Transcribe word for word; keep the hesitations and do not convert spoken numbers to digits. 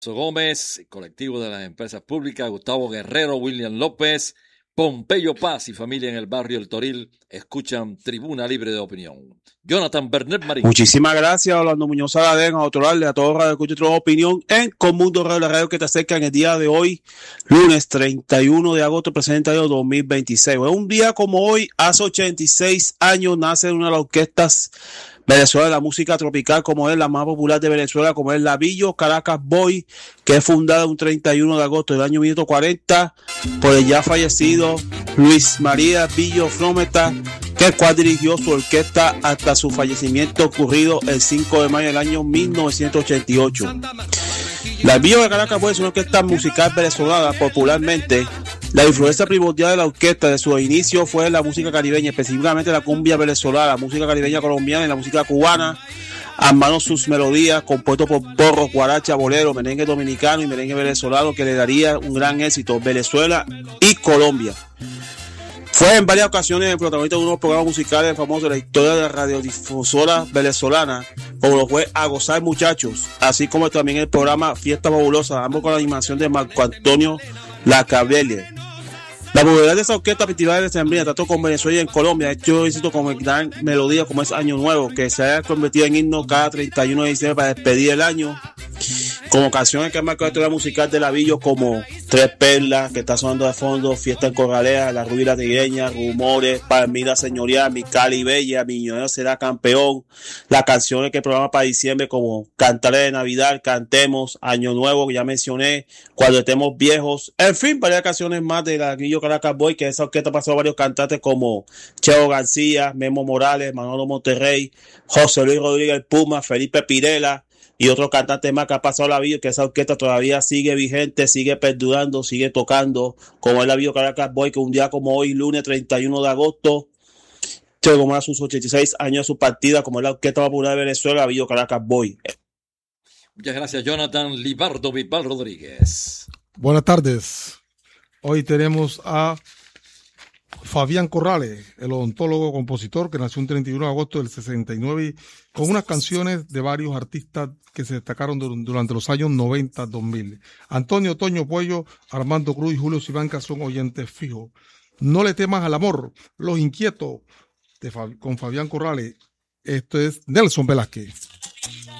Gómez, colectivo de las empresas públicas, Gustavo Guerrero, William López, Pompeyo Paz y familia en el barrio El Toril escuchan Tribuna Libre de Opinión. Jonathan Bernet Marín. Muchísimas gracias, Orlando Muñoz Saladén, a otorgarle a todos los radio escucha tu opinión en Conmundo Radio, la radio que te acerca en el día de hoy, lunes treinta y uno de agosto, presente año dos mil veintiséis. Un día como hoy, hace ochenta y seis años, nace una de las orquestas Venezuela de la música tropical, como es la más popular de Venezuela, como es la Billo Caracas Boy, que es fundada un treinta y uno de agosto del año mil novecientos cuarenta por el ya fallecido Luis María Billo Frometa, que el cual dirigió su orquesta hasta su fallecimiento ocurrido el cinco de mayo del año mil novecientos ochenta y ocho. La Billo de Caracas Boy es una orquesta musical venezolana. Popularmente, la influencia primordial de la orquesta de su inicio fue la música caribeña, específicamente la cumbia venezolana, la música caribeña colombiana y la música cubana, armando sus melodías, compuestos por porros, guaracha, bolero, merengue dominicano y merengue venezolano, que le daría un gran éxito Venezuela y Colombia. Fue en varias ocasiones el protagonista de unos programas musicales famosos de la historia de la radiodifusora venezolana, como lo fue A Gozar Muchachos, así como también el programa Fiesta Fabulosa, ambos con la animación de Marco Antonio Lacabrelle. La popularidad de esa orquesta festival de Sembrina, tanto con Venezuela y en Colombia, ha hecho éxito con gran melodía como es Año Nuevo, que se ha convertido en himno cada treinta y uno de diciembre para despedir el año, como canciones que han marcado la historia musical de la Billo, como Tres Perlas, que está sonando de fondo, Fiesta en Corralea, La Rubia Trigueña, Rumores, Palmira Señorial, Mi Cali Bella, Mi Millonero Será Campeón, las canciones que programa para diciembre como Cantaré de Navidad, Cantemos, Año Nuevo, que ya mencioné, Cuando Estemos Viejos, en fin, varias canciones más de la Billo Caracas Boy, que esa orquesta pasó a varios cantantes como Cheo García, Memo Morales, Manolo Monterrey, José Luis Rodríguez Puma, Felipe Pirela y otros cantantes más que ha pasado la Billo, que esa orquesta todavía sigue vigente, sigue perdurando, sigue tocando, como es la Billo Caracas Boy, que un día como hoy, lunes treinta y uno de agosto, se conmemora sus ochenta y seis años de su partida, como es la Orquesta Popular de Venezuela, la Billo Caracas Boy. Muchas gracias, Jonathan. Libardo Vital Rodríguez. Buenas tardes. Hoy tenemos a Fabián Corrales, el odontólogo compositor que nació un treinta y uno de agosto del sesenta y nueve, con unas canciones de varios artistas que se destacaron durante los años noventa a dos mil. Antonio Toño Puello, Armando Cruz y Julio Sibanca son oyentes fijos. No le temas al amor, Los Inquietos, de Fab- con Fabián Corrales. Esto es Nelson Velázquez.